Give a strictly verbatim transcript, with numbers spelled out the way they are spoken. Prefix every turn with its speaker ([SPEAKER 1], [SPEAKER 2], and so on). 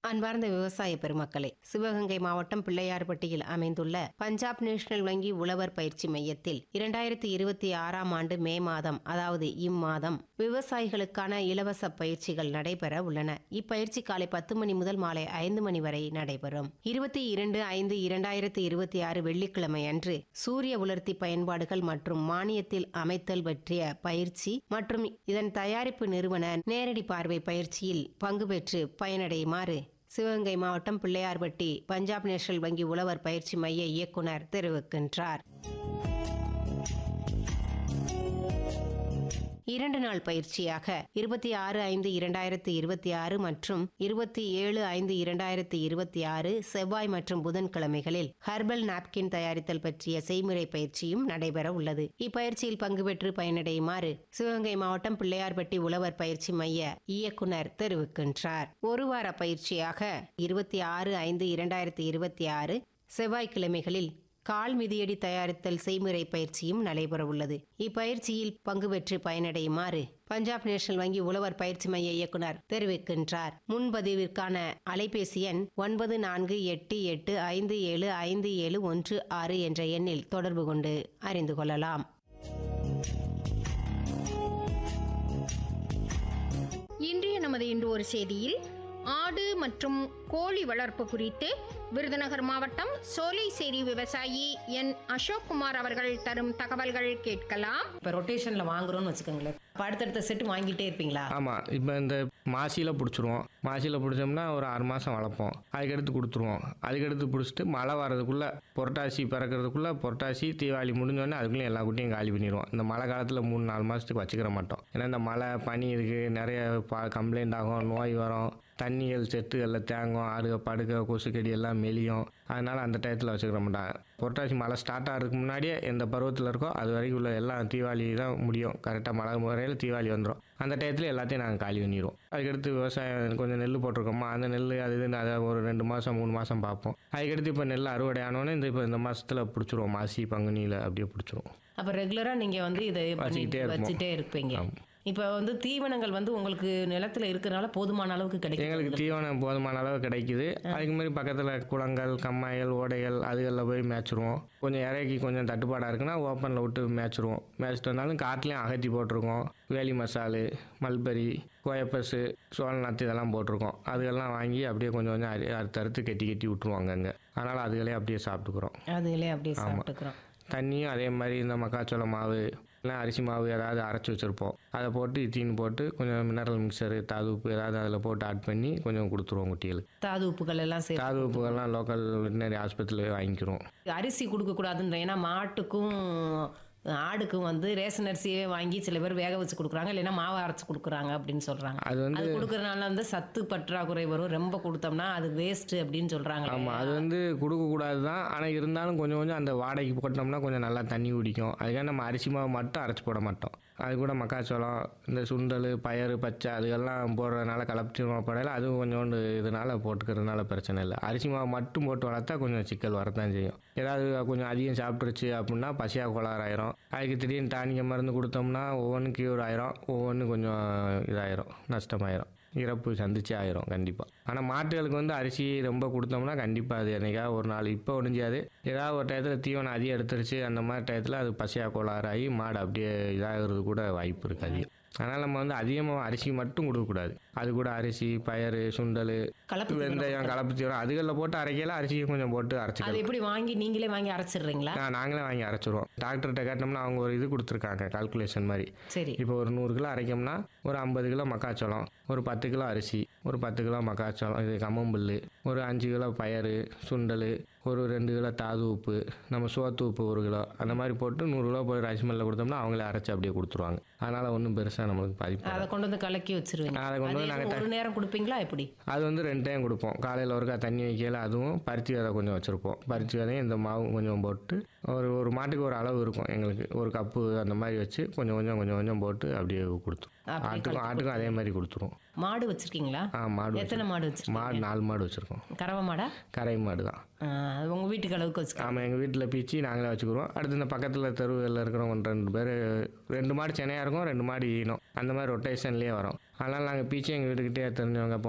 [SPEAKER 1] அன்பார்ந்த விவசாய பெருமக்களே, சிவகங்கை மாவட்டம் பிள்ளையார்பட்டியில் அமைந்துள்ள பஞ்சாப் நேஷனல் வங்கி உழவர் பயிற்சி மையத்தில் இரண்டாயிரத்தி இருபத்தி ஆறாம் ஆண்டு மே மாதம் அதாவது இம்மாதம் விவசாயிகளுக்கான இலவச பயிற்சிகள் நடைபெற உள்ளன. இப்பயிற்சி காலை பத்து மணி முதல் மாலை ஐந்து மணி வரை நடைபெறும். இருபத்தி இரண்டு ஐந்து இரண்டாயிரத்தி இருபத்தி ஆறு வெள்ளிக்கிழமை அன்று சூரிய உலர்த்தி பயன்பாடுகள் மற்றும் மானியத்தில் அமைத்தல் பற்றிய பயிற்சி மற்றும் இதன் தயாரிப்பு நிறுவன நேரடி பார்வை பயிற்சியில் பங்கு பெற்று பயனடையுமாறு சிவகங்கை மாவட்டம் பிள்ளையார்பட்டி பஞ்சாப் நேஷனல் வங்கி உழவர் பயிற்சி மைய இயக்குனர் தெரிவிக்கின்றார். இரண்டு நாள் பயிற்சியாக இருபத்தி ஆறு ஐந்து இரண்டாயிரத்தி இருபத்தி ஆறு மற்றும் இருபத்தி ஏழு ஐந்து இரண்டாயிரத்தி இருபத்தி ஆறு செவ்வாய் மற்றும் புதன்கிழமைகளில் ஹர்பல் நாப்கின் தயாரித்தல் பற்றிய செய்முறை பயிற்சியும் நடைபெற உள்ளது. இப்பயிற்சியில் பங்கு பெற்று பயனடையுமாறு சிவகங்கை மாவட்டம் பிள்ளையார்பட்டி உழவர் பயிற்சி மைய இயக்குனர் தெரிவிக்கின்றார். ஒரு வார பயிற்சியாக இருபத்தி ஆறு ஐந்து இரண்டாயிரத்தி இருபத்தி ஆறு செவ்வாய்க்கிழமைகளில் கால் மிதியடி தயாரித்தல் செய்முறை பயிற்சியும் நடைபெற உள்ளது. இப்பயிற்சியில் பங்கு பெற்று பயனடையுமாறு பஞ்சாப் நேஷனல் வங்கி உழவர் பயிற்சி மைய இயக்குனர் தெரிவிக்கின்றார். முன்பதிவிற்கான அலைபேசி எண் ஒன்பது நான்கு எட்டு எட்டு ஐந்து ஏழு ஐந்து ஏழு ஒன்று ஆறு என்ற எண்ணில் தொடர்பு கொண்டு அறிந்து கொள்ளலாம்.
[SPEAKER 2] இன்றைய நமது இன்று ஒரு செய்தியில் ஆடு மற்றும் கோழி வளர்ப்பு குறித்து விருதுநகர் மாவட்டம் சோலைசேரி விவசாயி என் அசோக்குமார் அவர்கள் தரும் தகவல்கள் கேட்கலாம்.
[SPEAKER 1] இப்போ ரொட்டேஷன்ல வாங்குறோம்னு வச்சுக்கோங்களேன், அடுத்தடுத்த செட்டு வாங்கிட்டே இருப்பீங்களா?
[SPEAKER 3] ஆமாம், இப்போ இந்த மாசியில் பிடிச்சிருவோம். மாசியில் பிடிச்சோம்னா ஒரு ஆறு மாதம் வளர்ப்போம். அதுக்கடுத்து கொடுத்துருவோம். அதுக்கடுத்து பிடிச்சிட்டு மழை வர்றதுக்குள்ளே புரட்டாசி பிறக்கிறதுக்குள்ளே புரட்டாசி தீபாவளி முடிஞ்சோடனே அதுக்குள்ளே எல்லா குட்டியும் காலி பண்ணிடுவோம். இந்த மழை காலத்தில் மூணு நாலு மாதத்துக்கு வச்சுக்கிற மாட்டோம். ஏன்னா இந்த மழை பனி இருக்குது, நிறைய பா கம்ப்ளைண்ட் ஆகும், நோய் வரும், தண்ணிகள் செட்டுகளில் தேங்கும், ஆடுக படுக்க கொசுக்கடி எல்லாம் மெலியும். அதனால் அந்த டயத்தில் வச்சுக்கிற மாட்டாங்க. புரட்டாசி மழை ஸ்டார்ட் ஆகிறதுக்கு முன்னாடியே எந்த பருவத்தில் இருக்கோ அது வரைக்கும் உள்ள எல்லாம் தீபாவளி தான் முடியும். கரெக்டாக மழை முறையில் தீபாவளி வந்துடும். அந்த டயத்தில் எல்லாத்தையும் நாங்கள் காலி பண்ணிடுவோம். அதுக்கடுத்து விவசாயம் கொஞ்சம் நெல் போட்டிருக்கோமா, அந்த நெல் அது இதுன்னு அதை ஒரு ரெண்டு மாதம் மூணு மாதம் பார்ப்போம். அதுக்கடுத்து இப்போ நெல் அறுவடை ஆனோன்னு இந்த இப்போ இந்த மாதத்தில் பிடிச்சிருவோம். மாசி பங்குனியில் அப்படியே பிடிச்சிருவோம்.
[SPEAKER 1] அப்போ ரெகுலராக நீங்கள் வந்து இதை
[SPEAKER 3] வச்சுக்கிட்டே
[SPEAKER 1] வச்சுட்டே இருப்பீங்க. இப்போ வந்து தீவனங்கள் வந்து உங்களுக்கு நிலத்தில் இருக்கிறனால போதுமான அளவுக்கு கிடைக்கும்.
[SPEAKER 3] எங்களுக்கு தீவனம் போதுமான அளவு கிடைக்குது. அதுக்கு மாதிரி பக்கத்தில் குளங்கள், கம்மாய்கள், ஓடைகள் அதுகளில் போய் மேய்ச்சிருவோம். கொஞ்சம் இறக்கி கொஞ்சம் தட்டுப்பாடாக இருக்குன்னா ஓப்பனில் விட்டு மேய்ச்சிருவோம். மேய்ச்சிட்டு வந்தாலும் காட்டிலையும் அகத்தி போட்டிருக்கோம். வேலி மசாலு, மல்பரி, கோயப்பஸு, சோழ நாற்று இதெல்லாம் போட்டிருக்கோம். அதுகெல்லாம் வாங்கி அப்படியே கொஞ்சம் கொஞ்சம் அரி அறுத்து அறுத்து கட்டி கட்டி விட்ருவாங்க அங்கே. அதனால் அதுகளே அப்படியே சாப்பிட்டுக்கிறோம்.
[SPEAKER 1] அதுகளே அப்படியே சாப்பிட்டுக்கிறோம்.
[SPEAKER 3] தண்ணியும் அதே மாதிரி இந்த மக்காச்சோள மாவு இல்லை அரிசி மாவு ஏதாவது அரைச்சி வச்சுருப்போம். அதை போட்டு இத்தீன்னு போட்டு கொஞ்சம் மினரல் மிக்சரு, தாது உப்பு ஏதாவது அதில் போட்டு ஆட் பண்ணி கொஞ்சம் கொடுத்துருவோம் குட்டிகளுக்கு.
[SPEAKER 1] தாது உப்புகள் எல்லாம் சரி.
[SPEAKER 3] தாது உப்புகள்லாம் லோக்கல் வெட்டினரி ஹாஸ்பிட்டலில் வாங்கிக்கிறோம்.
[SPEAKER 1] அரிசி கொடுக்கக்கூடாதுன்ற, ஏன்னா மாட்டுக்கும் ஆடுக்கும் வந்து ரேஷன் அரிசியே வாங்கி சில பேர் வேக வச்சு கொடுக்குறாங்க, இல்லைன்னா மாவு அரைச்சி கொடுக்குறாங்க அப்படின்னு சொல்கிறாங்க. அது வந்து அது கொடுக்குறதுனால வந்து சத்து பற்றாக்குறை வரும், ரொம்ப கொடுத்தோம்னா அது வேஸ்ட்டு அப்படின்னு சொல்கிறாங்க.
[SPEAKER 3] ஆமாம், அது வந்து கொடுக்கக்கூடாது தான். ஆனால் இருந்தாலும் கொஞ்சம் கொஞ்சம் அந்த வாடகைக்கு போட்டோம்னா கொஞ்சம் நல்லா தண்ணி குடிக்கும். அதுக்காக நம்ம அரிசி மாவு மட்டும் அரைச்சி போட மாட்டோம். அது கூட மக்காச்சோளம், இந்த சுண்டல், பயறு, பச்சை அதுகெல்லாம் போடுறதுனால கலப்பி படையில் அதுவும் கொஞ்சோண்டு இதனால் போட்டுக்கிறதுனால பிரச்சனை இல்லை. அரிசி மாவு மட்டும் போட்டு வளர்த்தா கொஞ்சம் சிக்கல் வரத்தான் செய்யும். ஏதாவது கொஞ்சம் அதிகம் சாப்பிட்ருச்சு அப்படின்னா பசியாக கோளாறு ஆயிரும். அதுக்கு திடீர்னு டானிக்க மருந்து கொடுத்தோம்னா ஒவ்வொன்றும் கியூர் ஆயிரும், ஒவ்வொன்றும் கொஞ்சம் இதாயிரும், நஷ்டமாயிரும், இறப்பு சந்திச்சே ஆயிரும் கண்டிப்பாக. ஆனால் மாட்டுகளுக்கு வந்து அரிசி ரொம்ப கொடுத்தோம்னா கண்டிப்பாக அது என்னைக்காக ஒரு நாள் இப்போ ஒழிஞ்சாது. ஏதாவது ஒரு டயத்தில் தீவனம் அதிகம் எடுத்துருச்சு அந்த மாதிரி டயத்தில் அது பசியாக கோளாறாகி மாடு அப்படியே இதாகிறது கூட வாய்ப்பு இருக்குது அதிகம். அதனால் நம்ம வந்து அதிகமாக அரிசி மட்டும் கொடுக்கக்கூடாது. அது கூட அரிசி, பயறு, சுண்டல், வெந்தயம், கலப்பு தீவனம் அதுகளில் போட்டு அரைக்கல அரிசியும் கொஞ்சம் போட்டு அரைச்சிக்கலாம்.
[SPEAKER 1] அது எப்படி வாங்கி நீங்களே வாங்கி அரைச்சிடுறீங்களா?
[SPEAKER 3] நாங்களே வாங்கி அரைச்சிடுவோம். டாக்டர்கிட்ட கேட்டோம்னா அவங்க ஒரு இது கொடுத்துருக்காங்க கால்குலேஷன் மாதிரி. சரி, இப்போ ஒரு நூறு கிலோ அரைக்கோம்னா ஒரு ஐம்பது கிலோ மக்காச்சோளம், ஒரு பத்து கிலோ அரிசி, ஒரு பத்து கிலோ மக்காச்சோளம் இது கம்மம்புல், ஒரு அஞ்சு கிலோ பயறு, சுண்டல், ஒரு ரெண்டு கிலோ தாது உப்பு, நம்ம சோத்து உப்பு ஒரு கிலோ, அந்த மாதிரி போட்டு நூறு கிலோ போய் ரைஸ் மில்லில் கொடுத்தோம்னா அவங்களே அரைச்சி அப்படியே கொடுத்துருவாங்க. அதனால் ஒன்றும் பெருசாக நம்மளுக்கு பாதிப்பு.
[SPEAKER 1] அதை கொண்டு வந்து கலக்கி வச்சிருவீங்க. அதை கொண்டு வந்து நாங்கள் ஒரு நேரம் கொடுப்பீங்களா எப்படி?
[SPEAKER 3] அது வந்து ரெண்டு டைம் கொடுப்போம். காலையில் ஒருக்கா தண்ணி வைக்கல, அதுவும் பருத்தி விதை கொஞ்சம் வச்சுருப்போம். பருத்தி விதையும் இந்த மாவும் கொஞ்சம் போட்டு ஒரு ஒரு மாட்டுக்கு ஒரு அளவு இருக்கும் எங்களுக்கு, ஒரு கப்பு அந்த மாதிரி வச்சு கொஞ்சம் கொஞ்சம் கொஞ்சம் கொஞ்சம் போட்டு அப்படியே கொடுத்துரும். ஆட்டுக்கும் ஆட்டுக்கும் அதே மாதிரி கொடுத்துருவோம்.
[SPEAKER 1] மாடு வச்சிருக்கீங்களா? ஆ, மாடு. எத்தனை மாடு வச்சிருக்கீங்க? மாடு நாலு மாடு வச்சுருக்கோம். கறவை மாடா? கரை மாடு தான். உங்கள் வீட்டுக்கு அளவுக்கு வச்சு? ஆமாம், எங்கள் வீட்டில் பீச்சி நாங்களே வச்சுக்கிறோம். அடுத்து இந்த பக்கத்தில் தெருவில் இருக்கிறவங்க ரெண்டு பேர், ரெண்டு மாடு சென்னையாக இருக்கும், ரெண்டு மாடு ஈனும், அந்த மாதிரி ரொட்டேஷன்லேயே வரும். அதனால் நாங்கள் பீச்சி எங்கள் வீட்டுக்கிட்டே தெரிஞ்சவங்க